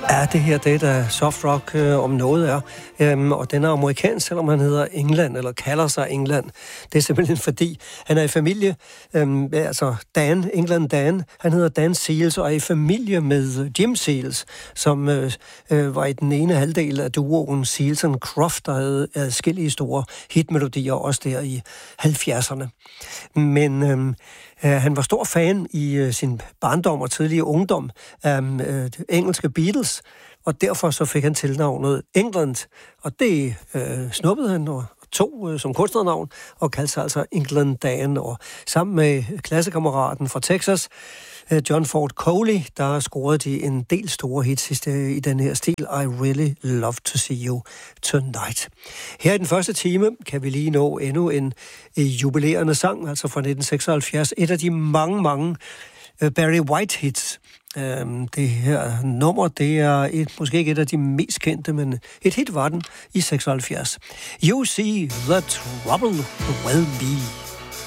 Ja, det her, det er da soft rock om noget er. Og den er amerikansk, selvom han hedder England, eller kalder sig England. Det er simpelthen fordi, han er i familie, altså Dan, England Dan, han hedder Dan Seals, og er i familie med Jim Seals, som var i den ene halvdel af duoen Seals and Croft, der havde adskillige store hitmelodier, også der i 70'erne. Men han var stor fan i sin barndom og tidlige ungdom af engelske Beatles, og derfor så fik han tilnavnet England, og det snuppede han og tog som kunstnernavn og kaldte sig altså England Dan, og sammen med klassekammeraten fra Texas, John Ford Coley, der scorede de en del store hits i den her stil, I Really Love to See You Tonight. Her i den første time kan vi lige nå endnu en jubilerende sang, altså fra 1976, et af de mange Barry White hits. Det her nummer, det er måske ikke et af de mest kendte, men et hit var den i 76. You See the Trouble Will Be.